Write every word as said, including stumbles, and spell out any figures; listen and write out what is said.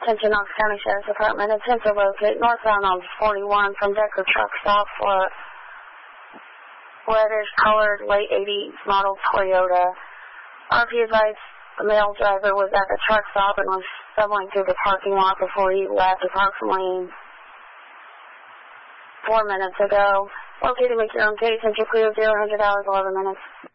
Attention Knox County Sheriff's Department. Attempt to locate northbound on forty-one from Decker truck stop for reddish colored late eighties model Toyota. R P advised the male driver was at the truck stop and was stumbling through the parking lot before he left approximately four minutes ago. Located, make your own case, entry clear, zero, one hundred hours, eleven minutes.